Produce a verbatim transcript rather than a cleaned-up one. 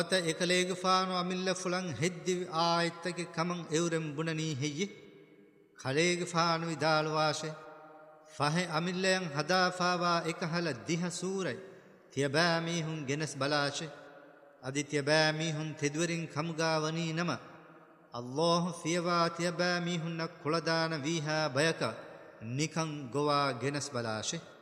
ත එකලේග ෆානු අමිල්ල ෆුලන් හෙද්දි ආයත්තගේ කමන් එවරම් බුණනී හෙయ్యి කලේග ෆානු විදාල වාෂේ ෆහේ අමිල්ලයන් හදාෆාවා එකහල දිහ සූරයි තියබෑමී හුන් ගෙනස් බලාෂේ අදි තියබෑමී හුන් තෙදවරින් කමුගාවනී නම අල්ලාහ් ෆියවා තියබෑමී හුන්න කුලදාන වීහා බයක නිකං ගොවා ගෙනස් බලාෂේ